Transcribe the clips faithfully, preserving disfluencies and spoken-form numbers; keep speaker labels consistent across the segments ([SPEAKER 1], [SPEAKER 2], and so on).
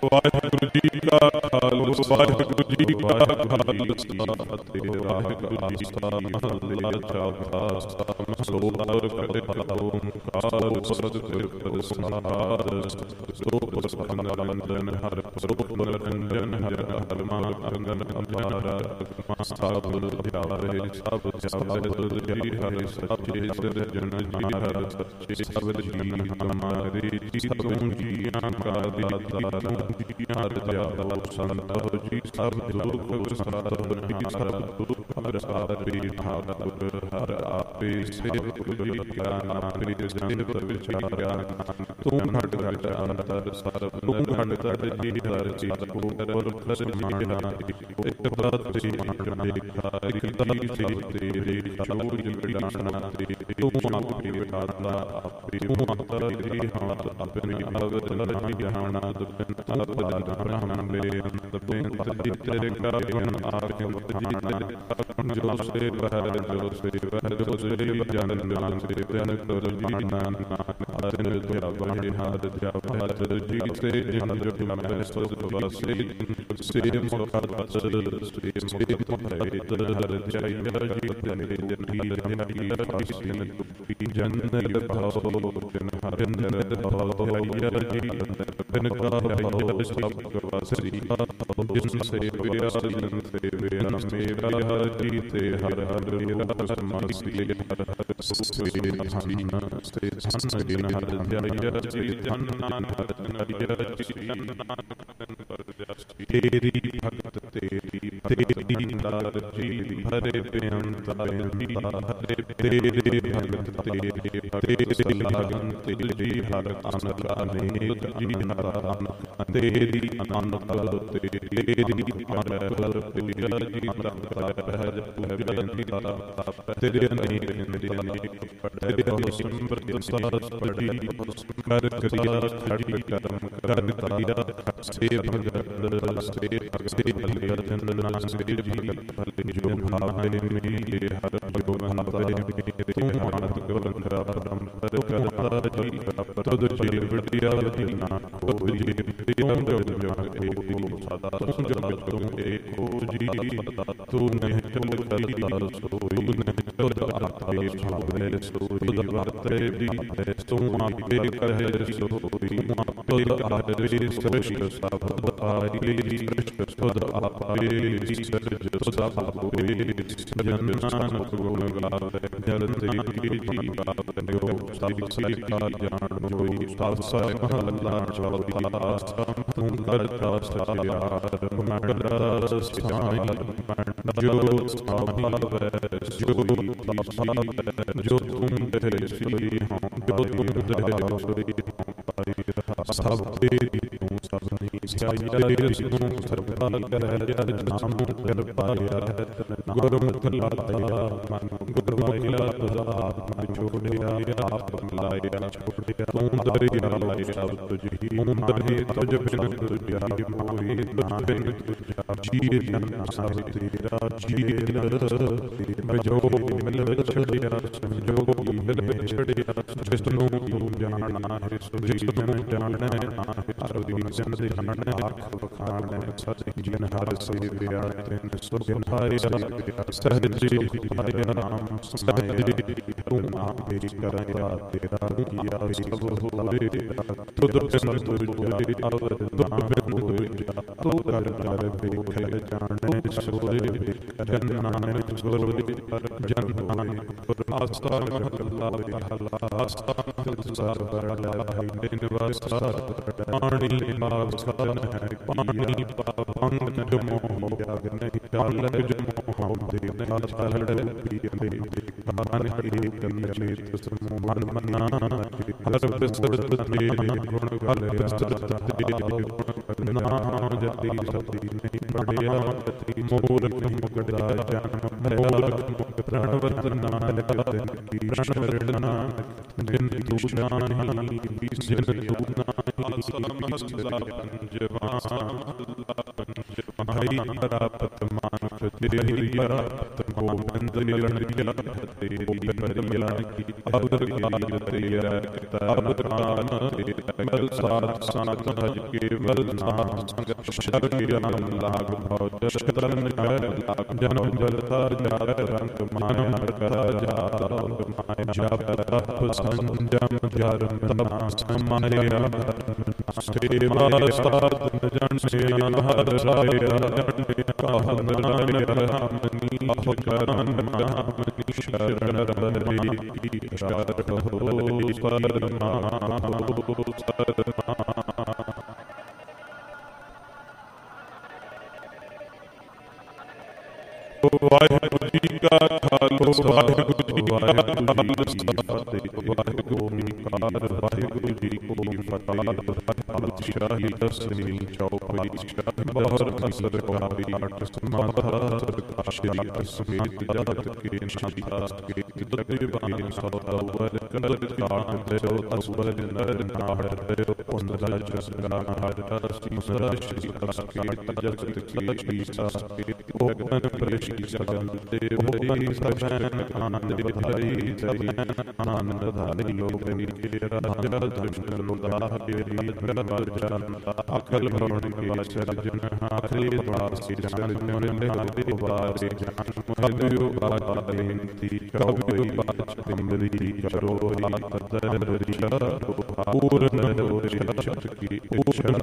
[SPEAKER 1] ਵਾਹਿਗੁਰੂ ਜੀ ਕਾ ਖਾਲਸਾ ਵਾਹਿਗੁਰੂ ਜੀ ਕੀ ਫਤਿਹ। ਵਾਹਿਗੁਰੂ ਜੀ ਕਾ ਖਾਲਸਾ ਸਲੋਕ ਕਰੇ ਓੰਕਾਰ ਸਤਿਗੁਰ ਪ੍ਰਸਾਦਿ। ਸੋ ਪ੍ਰਸੰਨ ਹਰਿ ਸਰੂਪ ਨਿਰੰਜਨ ਹਰਿ ਹਰਿ ਮਨ ਅੰਗਨ ਅਪਾਰਾ ਸਭ ਧਿਆਵੇ ਸਭ ਧਿਆਵੇ ਜੀ ਹਰਿ ਸੱਚੇ ਸਿਰਜਣ ਜੀ ਹਰਿ ਸੱਚੇ ਸਭ ਜੀ ਹਮਾਰੇ ਜੀ ਤੂੰ ਜੀਆਂ ਕਾ ਦਾਤਾ ਹਰਿ ਦਿਆਲੋ ਸੰਤੋ ਜੀ ਸਭ ਦੁਖ ਸੰਤੋ ਜੀ ਸਭ ਦੁਖ ਹਰਿ ਆਪੇ ਠਾਕੁਰ ਹਰਿ ਆਪੇ ਸੇਵਕ ਜੀ ਕਾ ਨਾਮ ਜਨ ਵਿਚਾਰਿਆ ਤੂੰ ਘਟ ਘਟ ਅੰਤਰ ਸਰਬ ਤੂੰ ਘਟ ਘਟ ਜੀ ਹਰਿ ਚੀਤ ਕੋ ਪੁਰਖ ਸਮਾਨਾ ਇੱਕ ਬਾਤ ਸੀ ਮਨ ਦੇਖਾ ਇੱਕ ਤੀ ਸੀ ਤੇਰੇ ਚੋਜ ਵਿਡਾਨਾ ਤੇਰੇ ਤੂੰ ਆਪੇ ਵਿਡਾਨਾ ਆਪੇ ਤੂੰ ਅੰਤਰ ਜੀ ਹਾਥ ਆਪਣੇ ਅਵਤ ਨਹੀਂ ਜਾਣਾ ਦੁਪਨ ਤਪ ਜਾਣਾ ਮੇਰੇ ਅੰਤ ਬੇਨਤ ਜੀ ਤੇਰੇ ਕਾਰਨ ਆਖੇ ਵਖਾਣਾ ਜੋ ਸੇ ਬਹਿ ਜੋ ਸੇ ਬਹਿ ਜੋ ਸੇ ਜਨ ਨਾਮ ਸੇ ਬਨ ਕਰ ਜੀ ਨਾਨਕ ਹਰਿ ਦਿਆ ਬਣੇ ਹਰਿ ਦਿਆ ਹਰਿ ਜੀ ਸੇ ਜਨ ਜੁਟ ਮੈਂ ਸੋਧ ਵਸੇ ਸੇ ਮੁਖਤ ਸੇ ਸੇ ਮੁਖਤ ਹਰਿ ਜਾਈ ਜੀ ਤਨੇ ਜੀ ਜਨ ਦੀ ਫਾਸੀ ਜਨ ਭਾਵ ਜਨ ਹਰਿ ਅੰਦਰ ਭਾਵ ਜੀ ਤਨ ਕਾ ਭਾਵ ਸਭ ਵਸਰੀ ਜਿਨ ਸੇ ਪਿਆ ਜਿਨ ਸੇ ਵੇਨ ਮੇਰਾ ਜੀ ਤੇ ਹਰ ਹਰ ਮੇਰਾ ਸਮਸਤੀ ਹਰ ਹਰ ਸੇ ਧਨ ਸੇ ਧਨ ਜਿਨ ਹਰ ਧਿਆਇਆ ਜੀ ਧਨ ਨਾਨਕ ਧਿਆਇਆ ਜੀ ਨਾਨਕ ਤੇਰੀ ਭਗਤ ਤੇਰੀ ਤੇਰੀ ਦਾਤ ਜੀ ਹਰੇ ਬੇਅੰਤ ਬੇਅੰਤ ਹਰੇ ਤੇਰੇ ਭਗਤ ਤੇਰੇ ਤੇਰੇ ਲਾਗਨ ਤੇਰੀ ਹਰ ਤਨ ਕਾਨੇ ਜੀ ਨਾਮ ਤੇਰੀ ਅਨੰਤ ਤੇਰੀ ਤੇਰੀ ਹਰ ਹਰ ਤੇਰੀ ਜੀ ਨਾਮ ਪਹਿਜ ਪੁਰਬੀ ਦਾ ਤੇਰੇ ਅਨੇਕ ਨਿੰਦੇ ਪੜਦੇ ਹੋ ਸੰਪਰਤ ਸਾਸ ਪੜੀ ਕਰ ਕਰਿਆ ਛੜੀ ਕਰਮ ਕਰ ਤਾਇਆ ਸੇ ਭਗਤ ਸੇ ਭਗਤੇ ਭਲੇ ਜਨ ਨਾਮ ਸੇ ਜੀ ਭਲੇ ਜੋ ਭਾਵੇ ਮੇਰੇ ਹਰ ਜੋ ਭਾਵੇ ਮੇਰੇ ਤੂੰ ਮਾਨਤ ਗਵੰਧਰਾ ਪਰੰਪਰ ਕਰਤਾ ਜੀ ਤਦ ਜੀ ਵਿਦਿਆ ਦੀਨਾ ਕੋ ਜੀ ਤੂੰ ਜਗ ਏਕੋ ਸਦਾ ਤੂੰ ਜਗ ਤੂੰ ਏਕੋ ਜੀ ਤੂੰ ਨਹੀਂ ਚਲ ਕਰਤਾ ਸੋਈ ਨਹੀਂ ਤਦ ਆਪੇ ਭਾਵੇ ਸੋਈ ਵਰਤੇ ਦੀ ਤੂੰ ਆਪੇ ਕਹੇ ਸੋਈ ਤਦ ਆਪੇ ਸ੍ਰਿਸ਼ਟ ਸਭ ਆਈ ਜੀ ਸ੍ਰਿਸ਼ਟ ਤਦ ਆਪੇ ਜੀ ਸ੍ਰਿਸ਼ਟ ਸਭ ਆਪੇ ਜਨ ਨਾਨਕ ਗੁਣ ਗਾਵੇ ਜਨ ਤੇ ਜੀ ਗਾਵੇ ਸਭ ਸੇ ਕਾ ਜਾਣ ਜੋਈ ਸਭ ਸੇ ਮਹਲਾ ਚੌਥਾ ਤੂੰ ਕਰਤਾ ਸਚਿਆਰ ਮੰਡਲ ਸਚਾਈ ਜੋ ਸਭਾਵੈ ਜੋਈ ਤਪਾਵੈ ਜੋ ਤੁਮ ਤੇਰੇ ਸੀ ਹਾਂ ਜੋ ਤੁਮ ਤੇਰੇ ਸੋਈ ਹਾਂ ਸਭ ਤੇਰੀ ਤੂੰ ਸਭ ਨਹੀਂ ਸਿਆਈ ਤੂੰ ਸਰਬਾ ਕਰੈ ਨਾਮ ਕਰ ਪਾਇਆ ਗੁਰਮੁਖ ਲਾਇਆ ਮਨ ਗੁਰਮੁਖ ਲਾਇਆ ਮਨ ਛੋੜਿਆ ਆਪ ਲਾਇਆ ਛੋੜਿਆ ਤੂੰ ਦਰਿਆ ਲਾਇਆ ਸਭ ਤੁਝੀ ਤੂੰ ਦਰਿਆ ਤੁਝ ਬਿਨ ਤੁਝਾ ਮੋਈ ਤੁਝ ਬਿਨ ਤੁਝਾ ਜੀ ਜਨ ਸਭ ਤੇਰਾ ਜੀ ਜਨ ਜੋ ਮਿਲ ਛੜਿਆ ਜੋ ਮਿਲ ਛੜਿਆ ਜਿਸ ਨੂੰ ਤੂੰ ਜਾਣਨਾ ਹੈ ਜਿਸ ਨੂੰ ਜਾਣਨਾ ਹੈ ਹਰ ਦੀ ਜਨ ਦੇ ਜਾਣਨਾ ਆਖ ਵਖਾਣਨਾ ਸਤ ਜਨ ਹਰ ਸੇਵਿਆ ਤੈਨ ਸੁਗਨ ਹਾਰੇ ਸਹਿਜ ਜੀ ਹਾਰੇ ਨਾਮ ਸਹਿਜ ਤੂੰ ਆਪੇ ਕਰਿਆ ਤੇਰਾ ਕੀਆ ਸਭ ਹੋਏ ਤੁਧ ਬਿਨ ਤੁਝਾ ਅਵਰ ਨਾਮ ਹੋਏ ਤੂੰ ਕਰ ਕਰ ਵੇਖੇ ਜਾਣੇ ਸੋਏ ਜਨ ਨਾਨਕ ਗੁਰੂ ਪਰ ਜਨ ਨਾਨਕ ਗੁਰ ਆਸਤਾ ਮਹਲਾ ਪਹਿਲਾ ਆਸਤਾ ਸਰ ਬਰਲਾ ਦਿਨ ਵਸਾ ਪਾਣੀ ਪਾਵਨ ਹੈ ਪਾਣੀ ਪਾਵਨ ਜਮੋ ਜਗ ਨਹੀਂ ਚੱਲ ਜਮੋ ਦੇ ਨਾਲ ਚੱਲ ਪੀ ਦੇ ਮਨ ਹਰੀ ਕੰਨੇ ਸਮੂਹ ਮਨ ਮਨਾ ਹਰ ਬਿਸਤ ਤੇ ਗੁਣ ਗਲ ਬਿਸਤ ਤੇ ਗੁਣ ਨਾ ਜਤੀ ਸਤੀ ਨਹੀਂ ਪੜਿਆ ਜਤੀ ਮੂਰਖ ਮੁਕਦਾ ਜਨ ਮੂਰਖ ਮੁਕ ਪ੍ਰਣਵਤ ਨਾਨਕ ਤਨ ਕੀ ਪ੍ਰਣ ਰਣਾ जिन तू जानी जिन तू नाई सदा पंजवान भाई परापत मानक तेरी परापत गोविंद निरंजन तेरी परिया अबर काल तेरा अब कान तेरा बल साथ साथ भज केवल नाम संग शरण लाग भव शरण कर जन्म जलता जात रंग मान कर जात माया जप तप संजम धर्म समाया सेवा साधन जन से हर राय कहन रामनी करन रामनी शरण रही शरण हो शरमा हो शरमा। वाहिगुरु जी का खालसा वाहिगुरु जी का फतेह वाहिगुरु ओंकार वाहिगुरु जी को फतेह पातशाही दसवीं चौपाई शाही बहर सरकारी आठ समाधा सरकारी अस्मित जगत के नाथ के दीवानी सौदावर कर काट देव तस्वर नर नाड़ देव पंद्रह जसगा हर सीसरा श्री अस्के जगत की शीसा के ओपन प्रेष सगल देव सजन आनंद भाई जयन आनंद धारी लोग राजा दर्शन लोदाह के अकल भवन के सर्जन आखिरी बासी जान में हाथे बारे जान कवियो बातेंती कवियो बात तिमरी करो हाथ दर्जा पूर्ण दोष की पूर्ण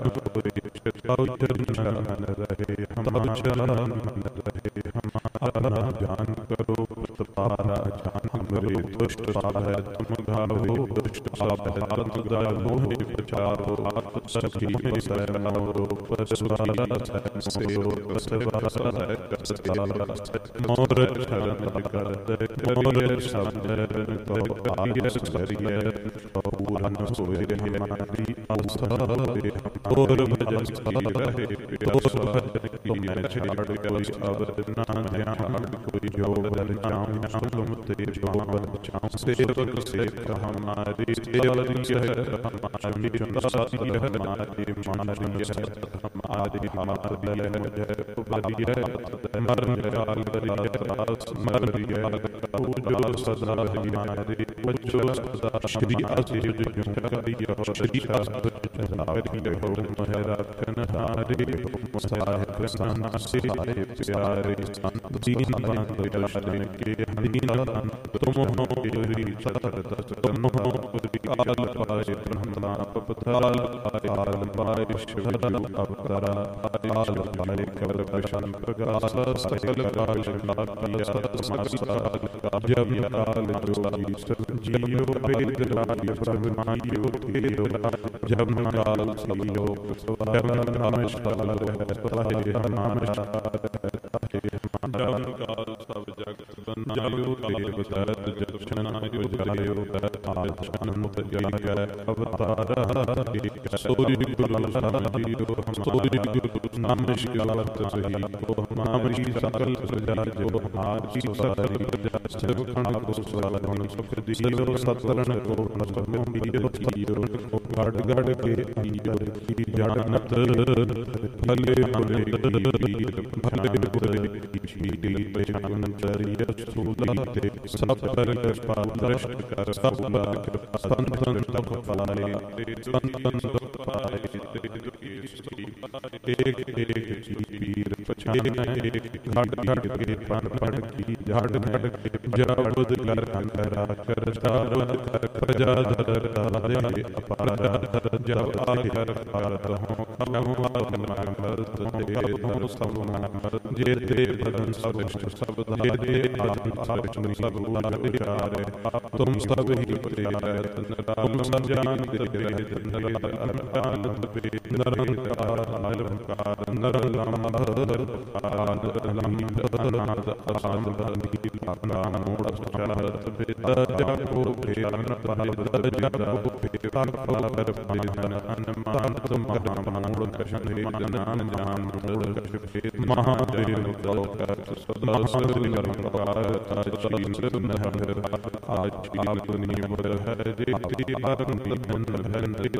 [SPEAKER 1] औचन रहे हम चरण रहे हम अपना जान करो पारा जान हमरे दुष्ट पारा तुम घालो दुष्ट पारा गालो बचाओ आप सखी में सराओ पशुवाला से कसवाला कसवाला मोर शरण कर दे मोर शब्द तो आगे सरिये पूरन सोए हमारी आस्था रे और भजन सी रहे तो भजन की मैं छाड़ कोई अब ना ध्यान कोई जो बल जाऊं तुम ते जो बल जाऊं सेवक से हमारी सेवक है हमारी साथी है हमारी माननी है हमारी हाथ दल है मुझे बली है मरण काल रास मर रिया जो सदा हमारी बच्चों सदा श्री आशीष जो करियो श्री आशीष जलावरी हो महराकन हारे हो साहिब सना से प्यारे संत दीन बंद दर्शन के दीन तुम हो पूरी सतत तुम हो पूरी काल पाए ब्रह्मा पताल पाए पाए शिवदल अवतरा पाए पाए कवर कशन प्रकाश सकल काल काल समासाल जब काल जोगी जियो वेद राय ब्रह्मायो तेरो जब काल सियो जब नमस्कार है नमस्कार जब काल सब जगत बनायो देव दत्त जक्षनायो जायो आचनंत जय अवतार सूर्य गुरु साहियो सूर्य गुरु नमस्कार सही को हमारी सकल प्रजा जो हमारी सारी प्रजा सब खंड को साधन सुख दियो सतरण को नम दियो दियो को गड़ गड़ के दियो की जानत भले भले भले भले शीली पहचानंतरिय सूलाते सब पर कृपा दृष्ट कर सब पर कृपा संतन तक पाले संतन तक पाए एक एक पीर पछाना एक घाट घाट के पान पान की झाड़ झाड़ के जावद कर अंतरा कर जावद कर प्रजा धर दे अपारा धर जब आकर पारत हूँ कहूँ मंगल तेरे सब मंगल जे ते भजन सब सब दे दे आत्म सब उदारे तुम सब ही प्यारे तुम सब जानते तेरे आनंद पे निरंकार निरंकार निरंकार आनंद आनंद आनंद ਕਾਕਾ ਮੋੜ ਚਾਹਤ ਪਿਤਾ ਜਾਕੋ ਫੇਰਨ ਪਾਇਦਾ ਜਾਕੋ ਫੇਰ ਕਾਕਾ ਕਰ ਪਾਇਨ ਅਨਮਾਨ ਤੁਮ ਕਰਮ ਮੋੜ ਕਸ਼ਨ ਨਾਨ ਜਾਨ ਮੋੜ ਕਸ਼ ਫੇਰ ਮਹਾਦੇਵ ਤੋ ਕਰ ਸਦਾ ਸ੍ਰੀ ਕਰਮ ਚੀਨ ਨਹਰ ਆਜ ਆਪ ਨੀਮਰ ਹੈ ਜੇ ਤੀ ਅਰਨ ਬੰਦ ਬੰਦ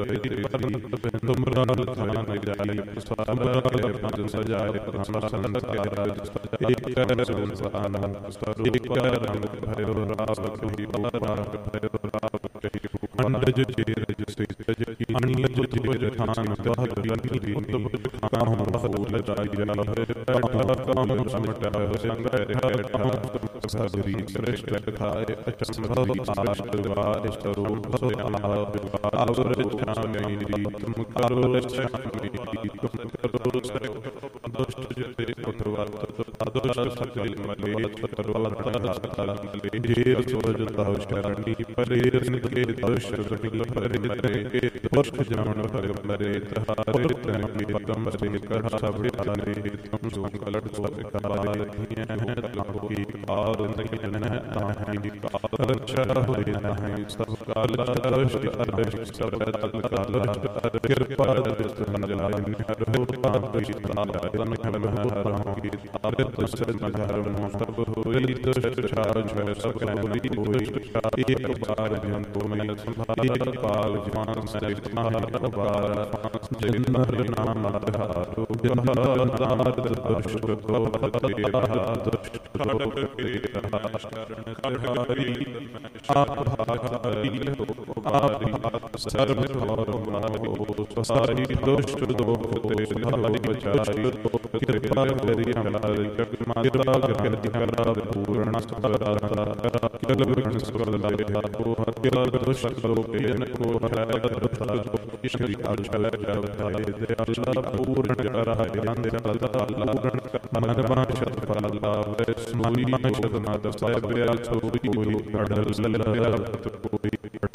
[SPEAKER 1] ਤੇ ਤੁਮ ਰਨ ਥਾਨ ਜਾਈ ਸਾਬਰ ਪੰਜ ਸਜਾਏ ਪ੍ਰਸੰਨ ਸੰਤ ਕੇ ਰਾਜ ਇੱਕ ਕਰ ਸੰਸਾਨ ਸਰੂਪ ਰੰਗ ਭਇਓ ਰਾਸ ਕੋਈ ਪਾਰਕ ਭਇਓ ਰਾਪ ਕਹੀ ਅੰਡਜ ਚੇਰਜ ਸਿਤਜ ਅਨਿਜ ਚੇਰ ਥਾਨ ਗਹ ਗਲੀ ਉਤਬ ਕਾਮ ਫੂਲ ਜਾਈ ਜਲ ਹੈ ਕਾਮ ਸਮਟਾ ਸੰਗ੍ਰਹਿ ਹੈ ਸਦਰੀ ਸ੍ਰੇਸ਼ਟ ਖਾਏ ਅਚੰਭਵ ਆਸ਼ਟਵਾਦ ਸਰੂਪ ਸੋ ਆਪ ਆਵਰ ਛਾਮੀ ਤੁਮ ਕਰੋ ਰਛਾਮੀ ਤੁਮ ਕਰੋ ਸਰੇ ਦੁਸ਼ਟ ਜਤੇ ਪੁਤਵਤ ਅਦੋਸ਼ ਸਕਲ ਮਲੇ ਪਰਵਤ ਸਕਲ ਮਲੇ ਜੇ ਸੋਜ ਤਹੁ ਸ਼ਰਣੀ ਪਰੇ ਨਿਕੇ ਦੋਸ਼ ਰਣੀ ਪਰੇ ਤੇ ਦੋਸ਼ ਜਾਣ ਪਰ ਮਰੇ ਤਹਾਰੇ ਤਨ ਪਦਮ ਸੇ ਕਰ ਸਭੇ ਤਾਰੇ ਤੁਮ ਸੋ ਕਲਟ ਸੋ ਕਰਾਏ ਧੀਆਂ ਹੈ ਤਲਾਹੋ ਕੀ ਆਰ ਨਹੀਂ ਨਹਿ ਤਾਹੀ ਕਾਰ ਰਛਾ ਹੋਏ ਨਹੀਂ ਸਭ ਕਾਲ ਦੋਸ਼ ਅਰਸ਼ ਸਭ ਤਲ ਕਾਲ ਕਿਰਪਾ ਦਸਤ ਜਲਾਇ ਨਿਹਰ ਹੋ ਪਾਪ ਸ਼ੀਤਾਂ ਤਨ ਖਲ ਮਹਾਰਾਮ ਕੀ ਤਾਰੇ ਦਸਤ ਨਹਰ ਮੋ ਸਭ ਹੋਈ ਦਸਤ ਛਾਰ ਛੈ ਸਭ ਹੋਈ ਹੋਈ ਇੱਕ ਬਾਰ ਜਨ ਤੋ ਮੈਂ ਸੰਭਾਲੀ ਪਾਲ ਜਵਾਨ ਸਹਿਤ ਮਹਾਰ ਬਾਰ ਜਿਨ ਹਰਿ ਨਾਮ ਆਧਾਰੋ ਜਹਾਨ ਦਾਤ ਦਰਸ਼ ਕੋ ਫਤੇ ਦਰਸ਼ ਕੋ ਫਤੇ ਕਰਨ ਕਰਹਾਰੀ ਆਪ ਭਾਰੀ ਹੋ ਆਰੀ ਸਰਬ ਥੋਰ ਮਾਨੋ ਸਾਰੀ ਦੁਸ਼ਟ ਦੋਖ ਤੇ ਹਰਿ ਬਚਾਈ ਕਿਰਪਾ ਕਰੀ ਹਮਾਰੀ ਜਗ ਮਾਤਾ ਕਰਦੀ ਕਰਾ ਪੂਰਨ ਸਤਰਾ ਕਲ ਬਿਨ ਸੁਰ ਲਾਏ ਆਪੋ ਹਤਿਆ ਦੁਸ਼ਟ ਲੋਕੇ ਨ ਕੋ ਹੈ ਦੁਸ਼ਟ ਸ਼੍ਰੀ ਅਰਸ਼ਲ ਜਵਤਾਏ ਦੇ ਅਰਸ਼ਲ ਪੂਰਨ ਕਰਾਏ ਅੰਦੇ ਤਲਤਾ ਪੂਰਨ ਮਨ ਬਾਸ਼ਤ ਫਲ ਲਾਵੇ ਸਮੂਲੀ ਸ਼ਤ ਨਾਦ ਸਾਹਿਬ ਅਲ ਸੋਈ ਕੋਈ ਅਡਲ ਲੱਲਾ ਕੋਈ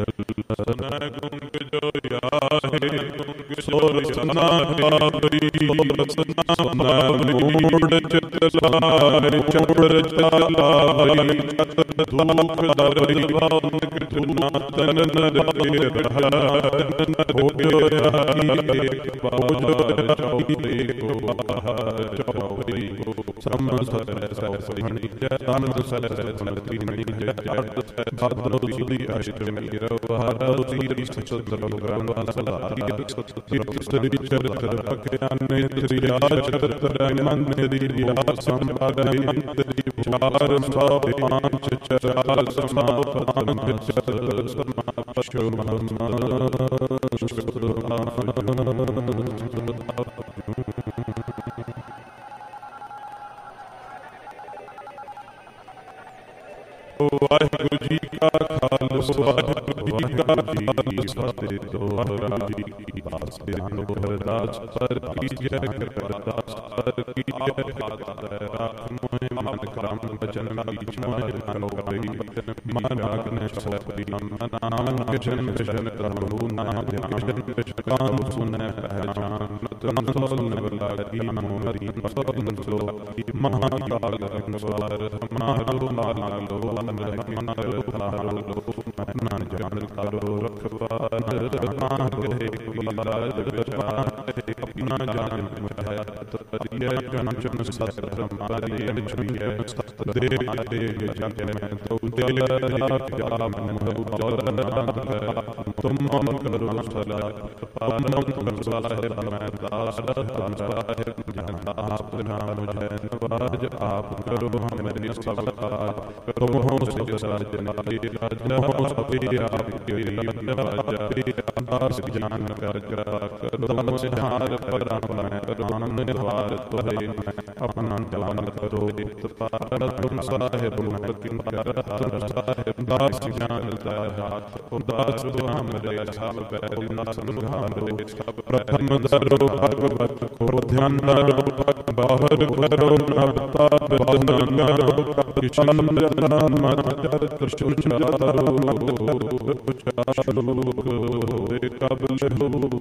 [SPEAKER 1] ਅਡਲ ਗੁੰਗ ਜੋ ਯਾਹੇ ਗੁੰਗ ਸੋਰ ਸਨਾ ਕਾਬਰੀ ਸੋਰ ਸਨਾ ਮੋੜ ਚਤਲਾਏ ਚੋੜ ਚਾਲਾਈ ਚਤ ਦੁਖ ਦਰੀ ਵਾਨ ਕਿਰਤੁਨਾ ਤਨ ਨਰੇ ਰਹਿਨ ਹੋ ਗਿਓ ਰਾਹੀ ਬਾਉਜੋ ਚੌਕੀ ਕੋ ਬਾਹਰ ਚੌਕੀ ਕੋ ਸਮ ਸਰ ਸਰ ਹਣੀ ਤਨ ਸਰ ਸਰ ਤੀਨੀ ਜਟ ਬਦਲੋ ਸੁਦੀ ਅਸ਼ਟਮੀ ਰਵਾਰ ਤੀਰੀ ਸਚਦਰ ਗ੍ਰੰਥ ਸਲਾਰੀ ਸਤਿ ਚਰਿਤ੍ਰ ਅਖਿਆਨੇ ਤ੍ਰਿ ਚਰਿਤ੍ਰ ਮਨ ਦੀ ਰਿਆ ਸੰਭਾਗਿ ਅੰਤਰੀ ਵਿਚਾਰ ਸਭ ਪਾਂਚ ਚਰਾਲ ਸਮਾਪ ਪੰਚ ਚਤਰ ਸਮਾਪਸ਼ੋ ਵਾਹਿਗੁਰੂ ਜੀ ਕਾ ਖਾਲਸਾ ਵਾਹਿਗੁਰੂ ਜੀ ਕੀ ਫਤਿਹ। ਦੋਹਰਾ ਜੀ ਕੀ ਬਾਤ ਧਿਆਨ ਅਰਦਾਸ ਪਰ ਕੀਜੈ ਅਰਦਾਸ ਪਰ ਕੀਜੈ ਰਾਖ ਮੋਹਿ ਮਨ ਕਰਮ ਬਚਨ ਕੀਚ ਮੋਹਿ ਮਨੋ ਕਰੀ ਮਨ ਆਗਨ ਸਪਰੀ ਮਨ ਨਾਮ ਜਨ ਜਨ ਕਰਮੂ ਨਾਮ ਜਨ ਕਾਮ ਸੁਨੈ ਪਹਿਚਾਨ ਤਨ ਸੁਨ ਲਾਗੀ ਮੋਹਰੀ ਸਤਿ ਸਲੋ ਮਹਾ ਕਾਲ ਰੰਗ ਸਵਾਰ ਮਾਰੋ ਮਾਰੋ ਮਨ ਰੋ ਮਨ ਜਾਣ ਕਰੋ ਰਖਵਾਨ ਰਮਾ ਗਏ ਕੁਲਾਜ ਵਿਚਾਰ ਆਪਣਾ ਜਾਨ ਮਠਾਇਆ ਤਤਿਆ ਜਨ ਜਨ ਸਤ ਮਾਰੀ ਅਨਛੀਐ ਸਤ ਦੇ ਦੇ ਜਨ ਮੈਂ ਤੋ ਦਿਲ ਰਾਖ ਜਾ ਮਨ ਹੋ ਜਲ ਨਾਦ ਤੁਮ ਮਨ ਕਰੋ ਸਲਾ ਪਾਵਨ ਕਰੋ ਸਾਹਿਬ ਮੈਂ ਦਾਸ ਧੰਨ ਸਾਹਿਬ ਜਨ ਆਪ ਨਾਮ ਜੈ ਨਵਾਜ ਆਪ ਕਰੋ ਹਮਰੀ ਸਭ ਕਾਜ ਕਰੋ ਹੋ ਸਿਧ ਸਾਜ ਨਾਈ ਰਾਜ ਹੋ ਸਭੇ ਆਪ ਕੀ ਰਾਜਾ ਅੰਦਾਸ ਜਾਨ ਕਰ ਕਰਾ ਕਰੋ ਸਿਹਾਰ ਪਰਮ ਮੈਂ ਕਰਮ ਨਿਵਾਰ ਤੋਏ ਆਪਣਾ ਜਾਨ ਕਰੋ ਇਤ ਪਾਰ ਤੁਮ ਸਾਹਿਬ ਮੈਂ ਕਿਨ ਕਰ ਹਰ ਸਾਹਿਬ ਦਾਸ ਜਾਨ ਦਾ ਹਾਥ ਉਦਾਸ ਦੁਆਮ ਰੇ ਸਭ ਪੈ ਉਦਾਸ ਸੁਭਾਰੋ ਪ੍ਰਥਮ ਦਰੋ ਭਗਵਤ ਕੋ ਧਿਆਨ ਦਰੋ ਬਾਹਰ ਕਰੋ ਨਵਤਾ ਬਦਨ ਕਰੋ ਕਿਛਨ ਜਨ ਮਤ ਤ੍ਰਿਸ਼ੁਲ ਚਾਤਰੋ ਉਚਾਸ਼ਲੋ ਹੋਏ ਕਬਲ ਹੋ